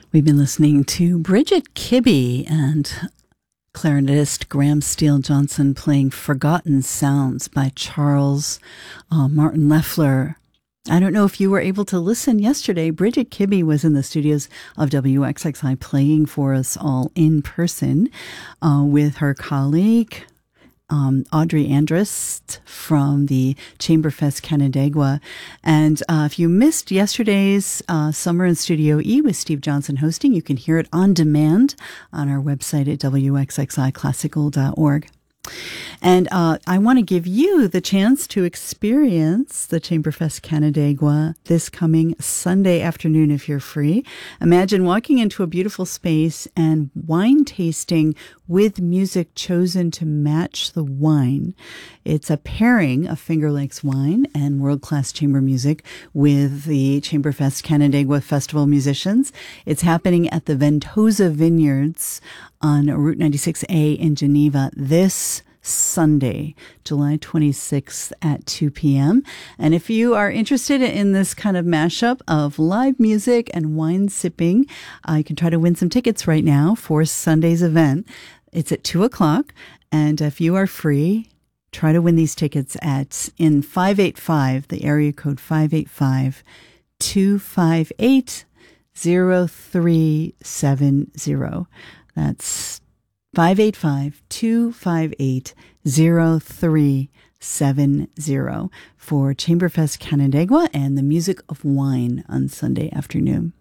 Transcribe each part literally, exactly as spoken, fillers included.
We've been listening to Bridget Kibbe and clarinetist Graham Steele Johnson playing Forgotten Sounds by Charles uh, Martin Loeffler. I don't know if you were able to listen yesterday. Bridget Kibbe was in the studios of W X X I playing for us all in person uh, with her colleague, Um, Audrey Andrist from the Chamberfest Canandaigua. And uh, if you missed yesterday's uh, Summer in Studio E with Steve Johnson hosting, you can hear it on demand on our website at W X X I classical dot org. And uh, I want to give you the chance to experience the Chamberfest Canandaigua this coming Sunday afternoon if you're free. Imagine walking into a beautiful space and wine tasting with music chosen to match the wine. It's a pairing of Finger Lakes wine and world-class chamber music with the Chamberfest Canandaigua Festival musicians. It's happening at the Ventosa Vineyards on Route ninety-six A in Geneva this Sunday, July twenty-sixth at two p.m. And if you are interested in this kind of mashup of live music and wine sipping, uh, you can try to win some tickets right now for Sunday's event. It's at two o'clock. And if you are free, try to win these tickets at in five eight five, the area code five eight five, two five eight, zero three seven zero. That's five eight five, two five eight, zero three seven zero for Chamberfest Canandaigua and the Music of Wine on Sunday afternoon.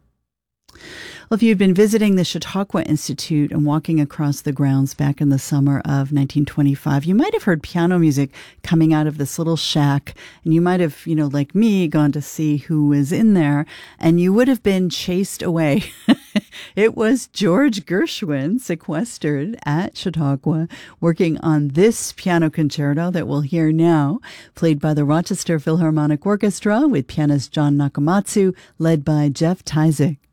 Well, if you'd been visiting the Chautauqua Institute and walking across the grounds back in the summer of nineteen twenty-five, you might have heard piano music coming out of this little shack, and you might have, you know, like me, gone to see who was in there, and you would have been chased away. It was George Gershwin, sequestered at Chautauqua, working on this piano concerto that we'll hear now, played by the Rochester Philharmonic Orchestra with pianist John Nakamatsu, led by Jeff Tyzik.